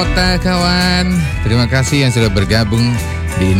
Kota kawan, terima kasih yang sudah bergabung di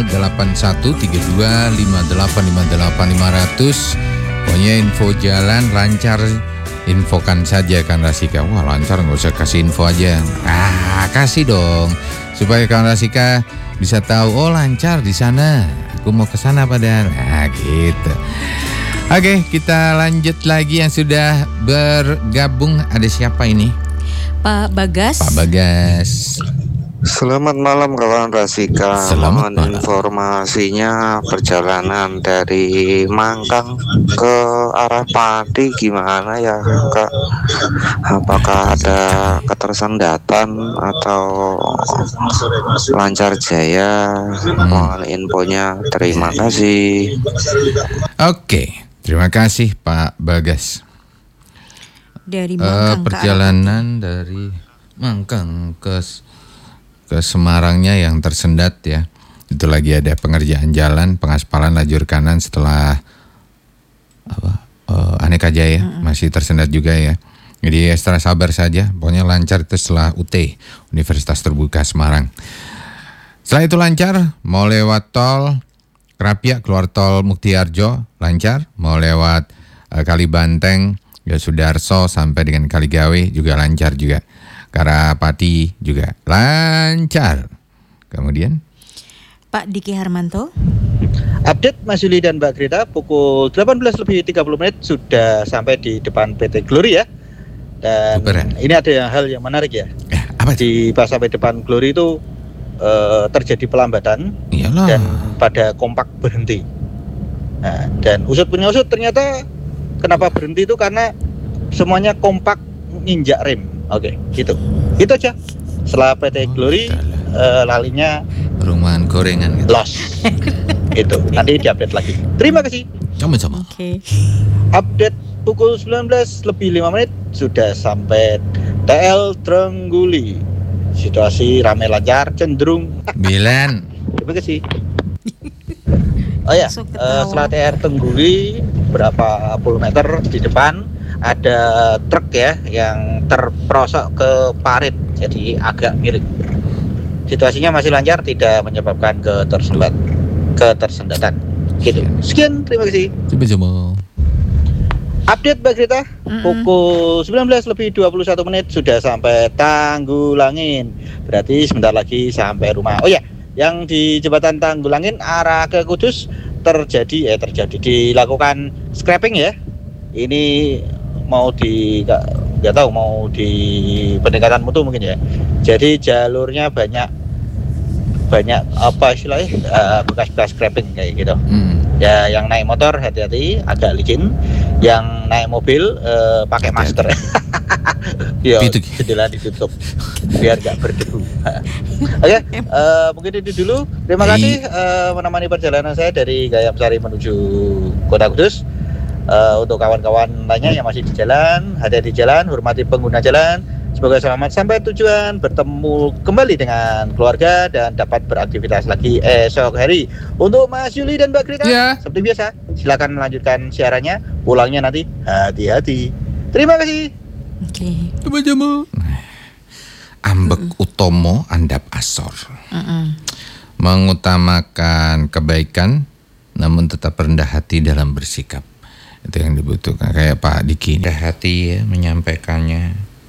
081325858500. Pokoknya info jalan lancar, infokan saja kan Rasika. Wah lancar, nggak usah kasih info aja. Kasih dong supaya kawan Rasika bisa tahu. Oh lancar di sana, aku mau ke sana padahal. Gitu. Oke, kita lanjut lagi yang sudah bergabung. Ada siapa ini? Pak Bagas. Pak Bagas. Selamat malam kawan Rasika. Selamat Mohon malam. informasinya perjalanan dari Mangkang ke arah Pati gimana ya Kak? Apakah ada ketersendatan atau lancar jaya? Mohon infonya. Terima kasih. Oke, terima kasih Pak Bagas. Dari Mangkang Perjalanan dari Mangkang ke Semarangnya yang tersendat ya. Itu lagi ada pengerjaan jalan, pengaspalan lajur kanan setelah Aneka Jaya masih tersendat juga ya. Jadi ekstra sabar saja, pokoknya lancar itu setelah UT, Universitas Terbuka Semarang. Setelah itu lancar, mau lewat tol Krapia keluar tol Muktiarjo lancar, mau lewat Kalibanteng ya Sudarso sampai dengan Kaligawe juga lancar juga. Karapati juga lancar. Kemudian Pak Diki Harmanto. Update Mas Yuli dan Mbak Greta pukul 18:30 sudah sampai di depan PT Glory ya. Dan Super, ya? ini ada hal yang menarik ya. apa itu? Di pas sampai depan Glory itu terjadi pelambatan Iyalah. dan pada kompak berhenti. Nah, dan usut punya usut ternyata kenapa berhenti itu karena semuanya kompak nginjak rem. Oke, gitu. Itu aja. Setelah PT Glory lalinya Rumahan gorengan gitu. loss. Itu. Nanti diupdate lagi. Terima kasih. Sama-sama. Oke. Update pukul 19:05 sudah sampai TL Trengguli. Situasi ramai lancar, cenderung. Bilan. Terima kasih. Oh ya, Masuk ketawa. setelah TR Tengguli berapa puluh meter di depan ada truk ya yang terperosok ke parit, jadi agak miring. Situasinya masih lancar, tidak menyebabkan ketersendatan. Gitu. Sekian, terima kasih. Sama-sama. Update Mbak Greta, pukul 19:21 sudah sampai Tanggulangin. Berarti sebentar lagi sampai rumah. Oh ya, yang di jembatan Tanggulangin arah ke Kudus dilakukan scrapping ya. Ini mau nggak tahu mau di pendekatan mutu mungkin ya. Jadi jalurnya banyak apa istilahnya bekas-bekas scrapping kayak gitu. Ya yang naik motor hati-hati, agak licin. Yang naik mobil pakai masker. Ya, jendela ditutup biar nggak berdebu. Oke, mungkin itu dulu. Terima kasih menemani perjalanan saya dari Gayam Sari menuju Kota Kudus. Untuk kawan-kawan lainnya yang masih di jalan, hati-hati di jalan, hormati pengguna jalan. Semoga selamat sampai tujuan, bertemu kembali dengan keluarga dan dapat beraktivitas lagi esok hari. Untuk Mas Yuli dan Mbak Greta, seperti biasa, silakan melanjutkan siarannya. Pulangnya nanti hati-hati. Terima kasih. Oke. Sama-sama. Ambek utomo andap asor. Mengutamakan kebaikan namun tetap rendah hati dalam bersikap. Itu yang dibutuhkan. Kayak Pak Diki, rendah hati ya menyampaikannya.